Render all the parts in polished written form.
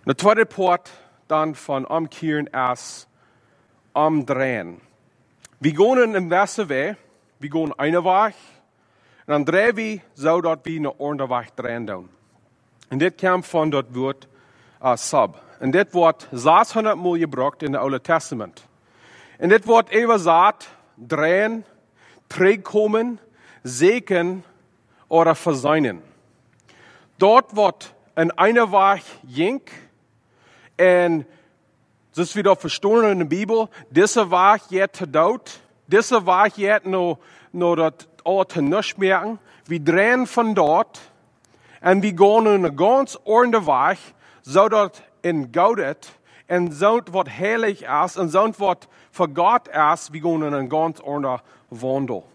De tweede part dan van omkeren is omdrehen. We gaan in deze weg, we gaan een weg, en dan draaien we zo dat we een andere weg draaien doen. En dit komt van dat woord sub. En dit wordt 600 mal gebruikt in het Oude Testament. En dit wordt overzet, draaien, terugkomen, zeken of verzuinen. Dort wordt een weg jink. En zoals we dat verstaan in de Bijbel, deze weg je te dood. Deze weg je nou dat alle te niks merken. We draaien van dort. En we gaan in een ganz andere weg, zodat in Gott is, en zo wat heilig is, en zo wat voor God is, we gaan in een ganz andere wandel.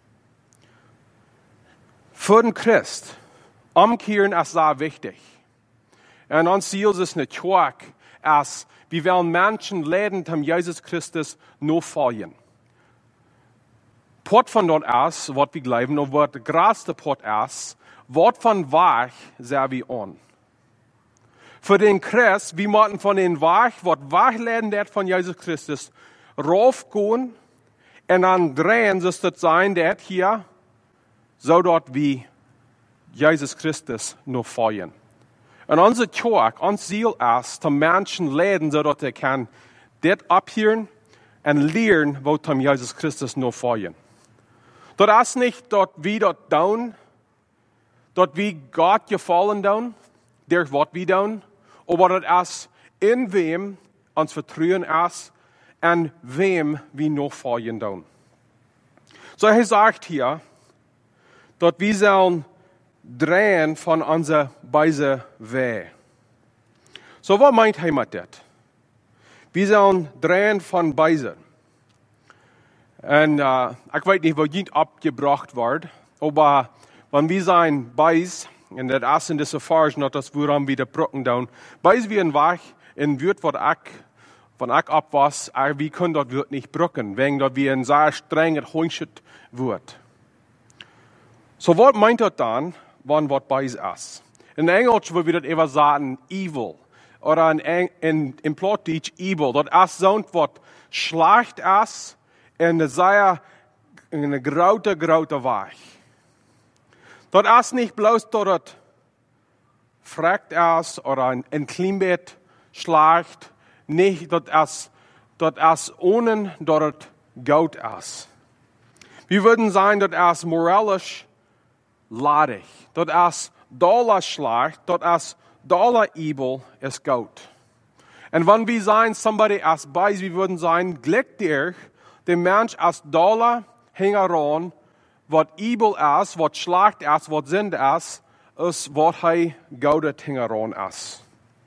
Voor een Christ, omkeren is zeer wichtig. En ons ziel is niet kerk, als we willen mensen leiden om Jezus Christus navolgen. Pot van dat is, wat we geloven, of wat de grootste pot is, wat van weg zijn we aan. Voor den Christ, we moeten van den weg, wat wegleiden dat van Jezus Christus, raufgaan en dan draaien, zoals dat zijn dat hier, zodat we Jezus Christus navolgen. En onze kerk, ons ziel is, de mensen leiden, zodat ze kan dit ophoren en leren wat om Jezus Christus navolgen. Dat is niet dat we dat doen, dat we God gevallen doen, door wat we doen, maar dat is in wem ons vertrouwen is en wem we navolgen doen. So hij zegt hier, dat we zullen draaien van onze beide weg. So wat meint hij met dit? We zullen draaien van beide. En ik weet niet wat niet opgebracht wordt, maar wanneer we zijn bijz, en dat is in deze fase, dat is waarom we de brokken doen, bijz we een weg, in woord van ik op was, we kunnen dat woord niet brokken, wegen dat we een zeer strenger handschut woord. So wat meint dat dan, wanneer wat bijz is? In Engels wil we dat even zeggen, evil. Of in Plattdeutsch, evil. Dat is zo'n wat slecht is, en een grote weg. Dat is niet bloos dat het vreemd is, of een klein beetje slecht. Nee, dat is ohne dat het goed is. We würden zeggen, dat is moralisch ladig. Dat is dollar slecht, dat is dollar evil, is goed. En wanneer we zijn, somebody is bij, we würden zeggen, gelijk de mens is dollar, hing aan, wat evil is, wat slecht is, wat zonde is wat hij goed hing aan is.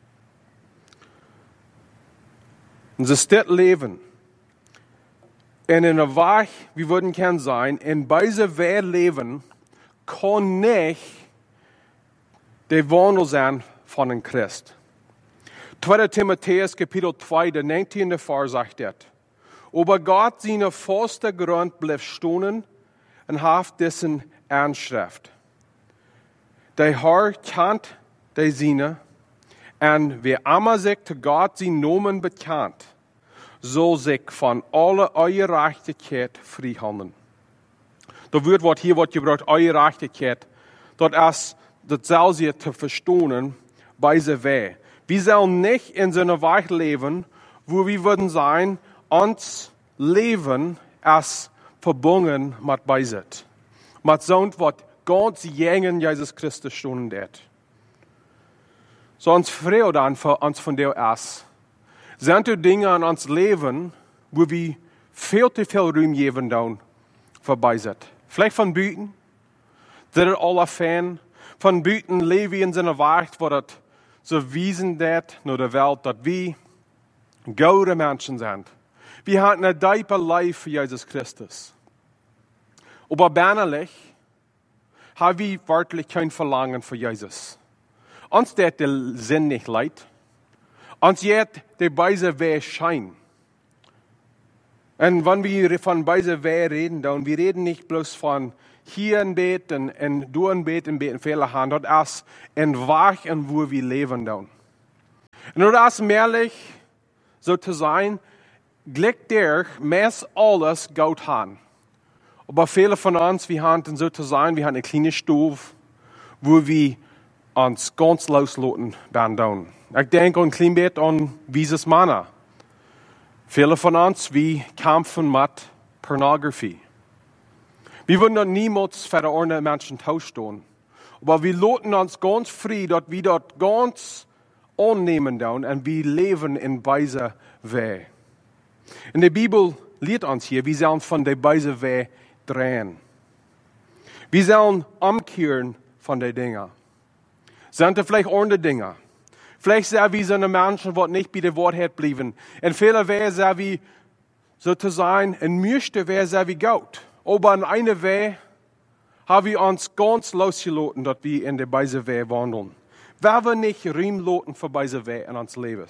En zo is dit leven. En in een weg, we würden kunnen zijn, in deze wereld leven, kan niet de wandel zijn van een Christ. 2 Timotheus kapitel 2, de 19e vers zegt dit. Aber Gott seine vaste grond blijft stonen en heeft dessen aanschrift. De Heer kent de zijne, en wie immer zich te God zijn nomen bekent, zal zich van alle ongerechtigheid vrijhandelen. Dat woord wat hier wordt gebruikt, ongerechtigheid, dat is datzelfde te verstaan bij zijn weg. We zullen niet in zijn weg leven, wo we würden zijn, ons leven is verbunden met bijzit. Met zo'n wat ganz jingen Jezus Christus stonden deed. So ons vrede dan voor ons van deel is. Zijn er dingen in ons leven, wo we veel te veel ruim geven doen voor bijzit. Vielleicht van buiten, dat het alle fijn. Van buiten leven we in zijn waard, waar het zo wijzen dat naar de wereld, dat we goede mensen zijn. We hebben een diepe lief voor Jezus Christus. Aber bijnalig hebben we werkelijk geen verlangen voor Jezus. Ons deed de zin niet leid. Ons deed de beide weg schijn. En wanneer we van beide weg reden, dan we reden niet bloos van hier een beet en door een beet en vele gaan. Dat is een weg en wo we leven dan. Und nur das mehrlich so zu sein, glickt dir meist alles gut an. Aber viele von uns, wir haben so zu sein, wir haben eine kleine Stube, wo wir uns ganz loslassen werden. Ich denke ein klein bisschen an dieses Männer. Viele von uns, wir kämpfen mit Pornografie. Wir würden dort niemals für die anderen Menschen tauschen. Aber wir lassen uns ganz frei, dass wir dort ganz annehmen und wir leben in beise Weg. In der Bibel lehrt uns hier, wir sollen von der beise Weg drehen. Wir sollen umkehren von den Dingen. Sind das vielleicht andere Dinge? Vielleicht sind wir so eine Menschen, die nicht bei der Wahrheit bleiben. In vielen Wegen sind wir so zu sein, in meisten Wegen sind wir gut. Aber in einer Weg haben wir uns ganz losgelassen, dass wir in der beise Weg wandeln. Wer wir nicht Raum für beise Weg in uns Leben.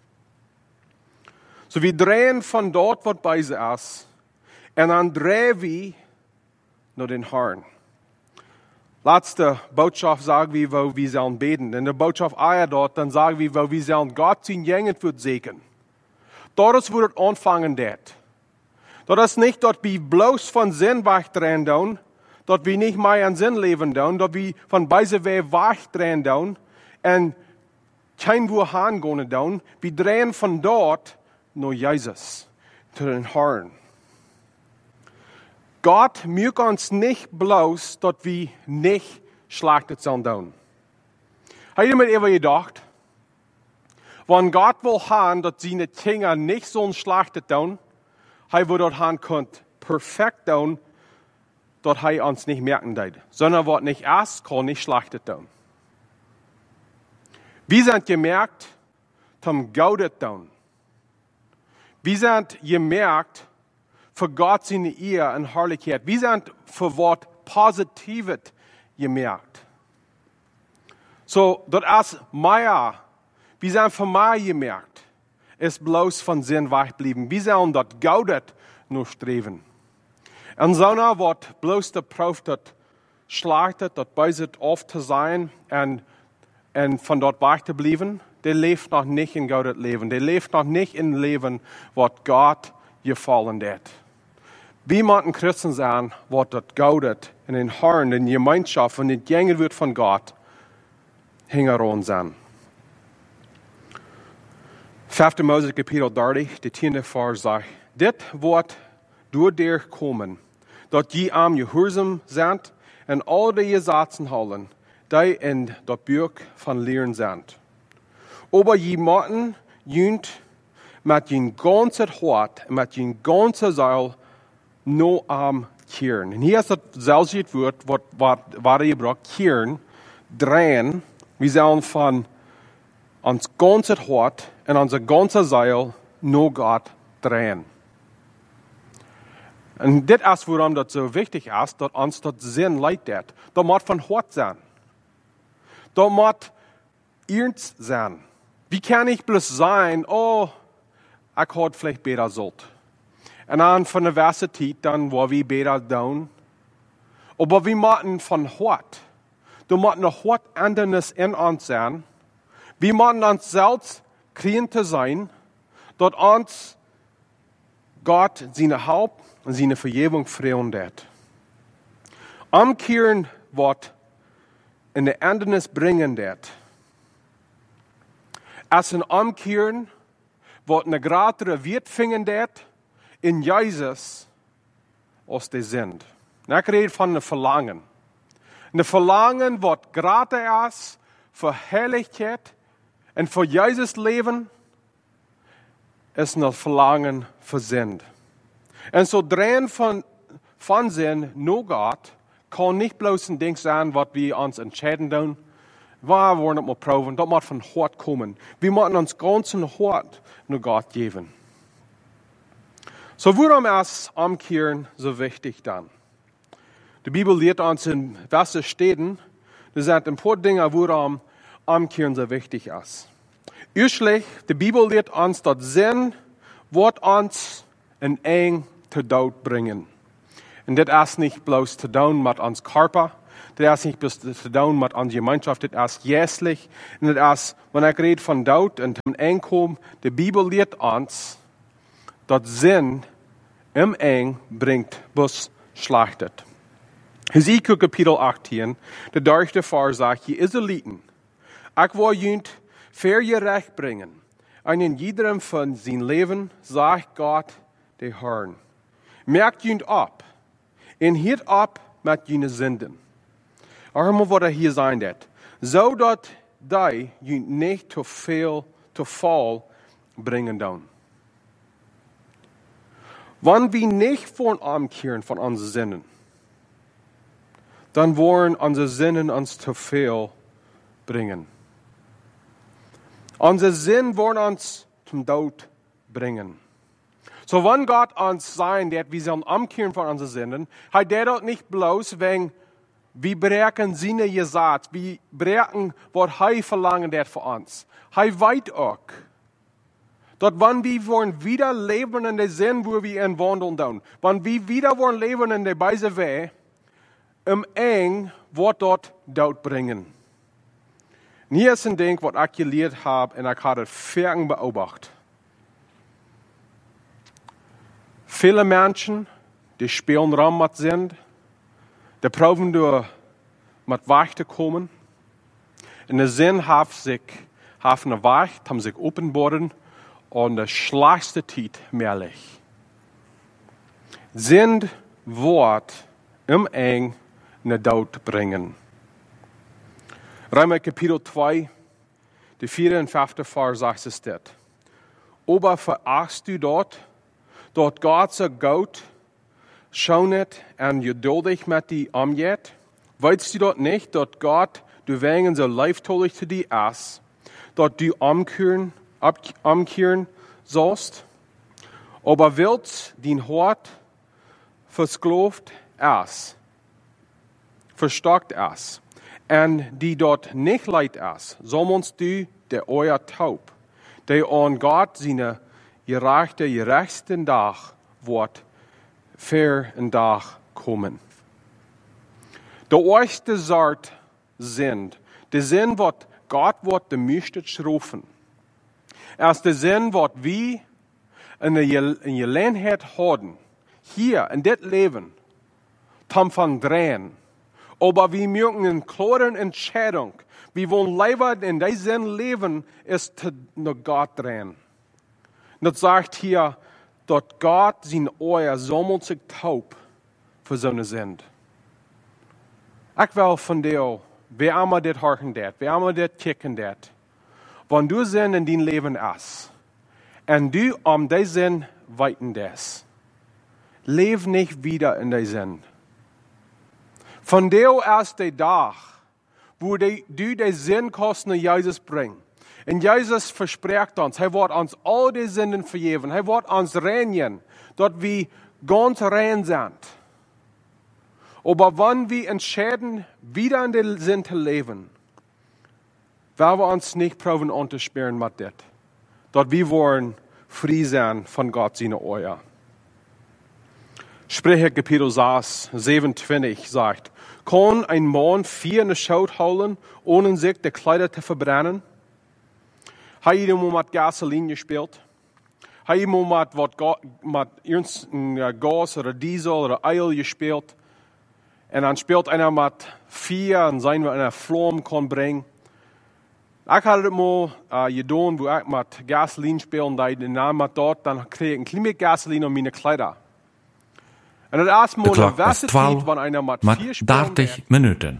So wir drehen von dort, was beise ist, und dann drehen wir nach den Herrn. Letzte Botschaft sagen wir, wo wir sollen beten. In der Botschaft dort, dann sagen wir, wo wir sollen Gott sein Jungen wird segnen. Dort ist, wo das anfangen wird. Dort ist nicht, dass wir bloß von Sinn wegdrehen, dort wir nicht mehr an Sinn leben, dort wir von beise Weg wegdrehen, und kein wo hingehen, wir drehen von dort nach Jesus, zu den Herrn. Gott mögt uns nicht bloß, dass wir nicht schlechtes sollen. Habt ihr mit immer gedacht? Wenn Gott will haben, dass seine Kinder nicht so ein schlechtes tun, er will dort haben könnt, perfekt tun, dass er uns nicht merken wird, sondern was nicht erst kann, nicht schlechtes tun. Wir sind gemerkt, zum Gutes tun. Wir sind gemerkt, für Gott seine Ehre und Herrlichkeit. Wir sind für was Positives gemerkt. So, das ist mehr. Wir sind für mehr gemerkt. Ist bloß von Sinn weggeblieben. Wir sollen das Gutes nur streben. Und so wird bloß der Prof das schlachtet, das beiset oft zu sein und von dort wegzublieben, der lebt noch nicht in Gottes Leben. Der lebt noch nicht in Leben, was Gott gefallen hat. Wir müssen Christen sein, was das Gott in den Herrn, in der Gemeinschaft und in Gänge wird von Gott hingeron sein. 5. Mose Kapitel 30, die 10. Vers sagt, dit wird durch dir kommen, dass die am Gehorsam sind und all die Gesetzen halten, die in das Buch von Lehren sind. Aber je müssen jünt mit den ganzen Hort, mit den ganzen Seil, no am kehren. Und hier ist das selbe Wort, was ihr braucht, kehren, drehen. Wir sollen von uns ganzes Hort und unser ganzes Seil no Gott drehen. Und das ist, warum das so wichtig ist, dass uns das Sinn leitet. Das muss von Hort sein. Das muss ernst sein. Wie kann ich bloß sein, oh, ich hätte vielleicht besser sollt. Und dann von der Universität, dann war wir besser tun. Aber wir müssen von Hort. Da muss noch Hort anderes in uns sein. Wir müssen uns selbst kriegen zu sein, dass uns Gott seine Haupt und seine Vergebung freuen wird. Umkehren wird in der Andernis bringen wird. Als ein Umkehren wird eine größere Wert finden wird, in Jesus, als die sind. Und ich rede von einem Verlangen. Ein Verlangen, was gerade ist, für Herrlichkeit und für Jesus Leben, ist ein Verlangen für Sinn. Und so drehen von Sinn nur Gott, kann nicht bloß ein Ding sein, was wir uns entscheiden tun. Wir wollen es mal proben, das muss von Hort kommen. Wir müssen uns ganzen Hort nur Gott geben. So, warum ist Umkehren so wichtig dann? Die Bibel lehrt uns in Versen stehen, das sind ein paar Dinge, warum Umkehren so wichtig ist. Erstlich, die Bibel lehrt uns, dass Sinn wird uns in eng zu Tod bringen. Und das ist nicht bloß zu tun mit uns Körper, das ist nicht bis zu tun mit unserer Gemeinschaft, das ist jährlich. Und das ist, wenn ich rede von Tod und dem Einkommen, die Bibel lehrt uns, dass Sinn im Eng bringt bis schlachtet. Hesekiel Kapitel 18, der deutsche Vers sagt, ihr Israeliten, ich will jünt für ihr Recht bringen. Und in jedem von sein Leben, sagt Gott, der Herrn. Merkt jünt ab, und hielt ab mit jene Sünden. Einmal, was hier sein wird, so dass die jünt nicht zu Fall bringen dann. Wenn wir nicht von umkehren von unseren Sünden, dann wollen unsere Sünden uns zu viel bringen. Unsere Sünden wollen uns zum Tod bringen. So, wenn Gott uns sagen wird, wir sollen umkehren von unseren Sünden, hat er das nicht bloß wegen, wir brechen seine Gesetze, wir brechen, was er verlangen wird von uns. Er weiß auch, dass wenn wir wollen wieder leben in der Sinn, wo wir in wandeln tun, wenn wir wieder wollen leben in der Weise Weg, im Eng wird dort Tod bringen. Und hier ist ein Ding, was ich gelehrt habe, und ich habe es fern beobachtet. Viele Menschen, die spielen rum mit sind, die proben durch mit Weich zu kommen. Und der Sinn haben eine Weich, haben sich offenbaren und der schlechteste Zeit mehrlich. Sind Wort im Eng eine Tod bringen. Römer Kapitel 2, die 4. und 5. Vers sagt es das. Aber verachtest du dort Gott so gut schaunet und geduldig mit dir umgeht? Weißt du dort nicht, dass Gott du wegen so leiftollig zu dir ist, dass du umkehren sollst? Aber willst dein Hort versklavt ist, verstockt ist, und die dort nicht leid ist, so musst du der euer taub, der an Gott seine gerechten Tag wird für ein Tag kommen. Der erste Sort sind, der Sinn, was Gott wird der Müsste schrufen. Erst der Sinn, was wir in der Gelegenheit haben, hier in das Leben, von drehen. Aber wir müssen eine klare Entscheidung. Wir wollen lieber in diesem Leben, ist zu Gott drehen. Das sagt hier, dass Gott sein Ohr so sich taub für seine Sünde. Ich will von dir, wer einmal das horchen wird, wer einmal das kicken wird, wenn du Sinn in dein Leben hast, und du die Sinn weiten das, leb nicht wieder in der Sinn. Von der erst der Tag, wo du die Sinnkosten in Jesus bringst. Und Jesus verspricht uns, er wird uns all die Sünden vergeben. Er wird uns reinigen, dass wir ganz rein sind. Aber wenn wir entscheiden, wieder in den Sinn zu leben, werden wir uns nicht proben untersperren mit das. Dass wir wollen frei sein von Gott seine Euer. Sprüche Kapitel 27 sagt, kann ein Mann 4 in der Schaut holen, ohne sich die Kleider zu verbrennen? Hat jemand mit Gasoline gespielt? Hat jemand mit irgendeinem Gas oder Diesel oder Öl gespielt? Und dann spielt einer mit 4 und sein, wenn er Flamme kann bringen. Ich hatte das mal getan, wo ich mit Gasoline spielen wollte, und dann dort, dann kriege ich ein kleines Gasoline an meine Kleider. En het eerste De klok moment was 12, wanneer einer met maar 4 spelen 30 minuten.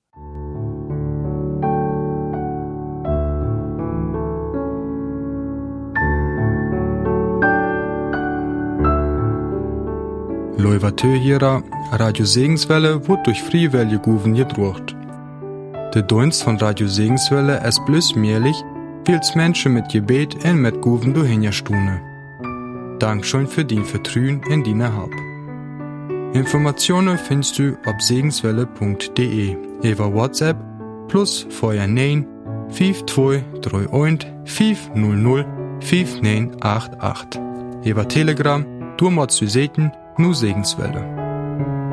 Loivateuhierer, Radio Segenswelle wird durch Friewelle Guven gedruckt. Der Dienst von Radio Segenswelle ist bloß möglich, weil Menschen mit Gebet und mit Guven durchhinstune. Dankeschön für dein Vertrauen in deine Hab. Informationen findest du auf segenswelle.de über WhatsApp plus vorher 9 5231 500 5988. Über Telegram, du musst du sehen, nur Segenswelle.